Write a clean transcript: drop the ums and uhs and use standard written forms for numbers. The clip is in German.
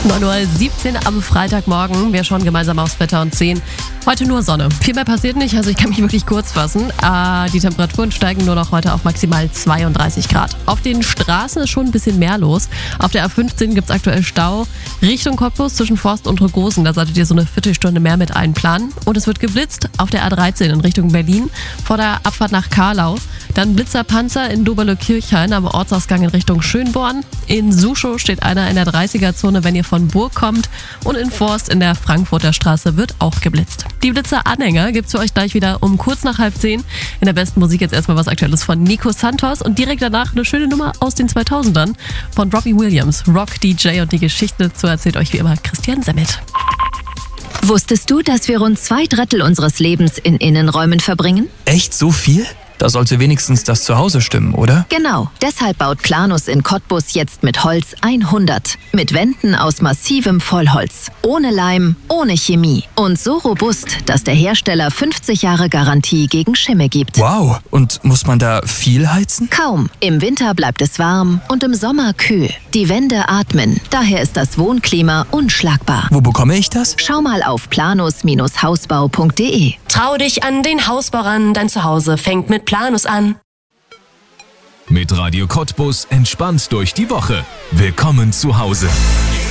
9:17 Uhr am Freitagmorgen. Wir schauen gemeinsam aufs Wetter und sehen heute nur Sonne. Viel mehr passiert nicht, also ich kann mich wirklich kurz fassen. Die Temperaturen steigen nur noch heute auf maximal 32 Grad. Auf den Straßen ist schon ein bisschen mehr los. Auf der A15 gibt es aktuell Stau Richtung Cottbus zwischen Forst und Rogosen. Da solltet ihr so eine Viertelstunde mehr mit einplanen. Und es wird geblitzt auf der A13 in Richtung Berlin vor der Abfahrt nach Carlau. Dann Blitzerpanzer in Doberle-Kirchhain am Ortsausgang in Richtung Schönborn. In Suschow steht einer in der 30er-Zone, wenn ihr von Burg kommt. Und in Forst in der Frankfurter Straße wird auch geblitzt. Die Blitzer-Anhänger gibt's für euch gleich wieder um kurz nach 9:30. In der besten Musik jetzt erstmal was Aktuelles von Nico Santos und direkt danach eine schöne Nummer aus den 2000ern von Robbie Williams. Rock, DJ und die Geschichte dazu erzählt euch wie immer Christian Semmet. Wusstest du, dass wir rund 2/3 unseres Lebens in Innenräumen verbringen? Echt so viel? Da sollte wenigstens das Zuhause stimmen, oder? Genau, deshalb baut Planus in Cottbus jetzt mit Holz 100. Mit Wänden aus massivem Vollholz. Ohne Leim, ohne Chemie. Und so robust, dass der Hersteller 50 Jahre Garantie gegen Schimmel gibt. Wow, und muss man da viel heizen? Kaum. Im Winter bleibt es warm und im Sommer kühl. Die Wände atmen. Daher ist das Wohnklima unschlagbar. Wo bekomme ich das? Schau mal auf planus-hausbau.de. Trau dich an den Hausbau ran, dein Zuhause fängt mit Planus an. Mit Radio Cottbus entspannt durch die Woche. Willkommen zu Hause.